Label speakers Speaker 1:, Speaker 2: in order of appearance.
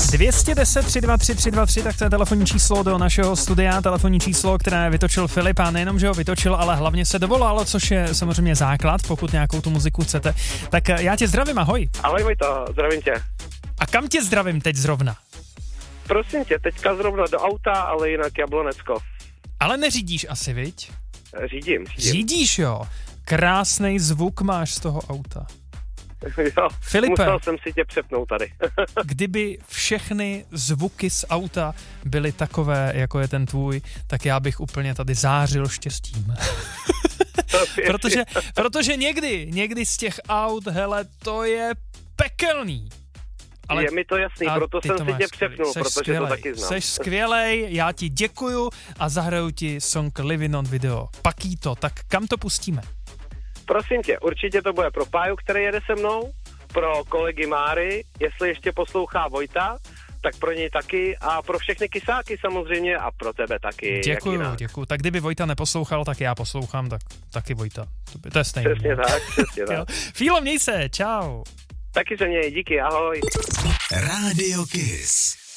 Speaker 1: 210 323 323, tak to je telefonní číslo do našeho studia, telefonní číslo, které vytočil Filip, a nejenom, že ho vytočil, ale hlavně se dovolal, což je samozřejmě základ, pokud nějakou tu muziku chcete. Tak já tě zdravím, ahoj.
Speaker 2: Ahoj Vojto, zdravím tě.
Speaker 1: A kam tě zdravím teď zrovna?
Speaker 2: Prosím tě, teďka zrovna do auta, ale jinak Jablonecko.
Speaker 1: Ale neřídíš asi, viď?
Speaker 2: Řídím.
Speaker 1: Řídíš, jo. Krásnej zvuk máš z toho auta.
Speaker 2: Jo,
Speaker 1: Filipe,
Speaker 2: musel jsem si tě přepnout tady.
Speaker 1: kdyby všechny zvuky z auta byly takové, jako je ten tvůj, tak já bych úplně tady zářil štěstím. protože někdy z těch aut, hele, to je pekelný. Ale
Speaker 2: je mi to jasný, proto jsem si tě přepnul, protože
Speaker 1: skvělej,
Speaker 2: to taky znám.
Speaker 1: Seš skvělej, já ti děkuju a zahraju ti song Living on Video. Pakýto, tak kam to pustíme?
Speaker 2: Prosím tě, určitě to bude pro Páju, který jede se mnou, pro kolegy Máry, jestli ještě poslouchá Vojta, tak pro něj taky a pro všechny kysáky samozřejmě a pro tebe taky.
Speaker 1: Děkuju. Tak kdyby Vojta neposlouchal, tak já poslouchám, tak taky Vojta. To je stejné.
Speaker 2: Přesně tak.
Speaker 1: Fílo, měj se, čau.
Speaker 2: Taky se měj, díky, ahoj.
Speaker 3: Rádio Kiss.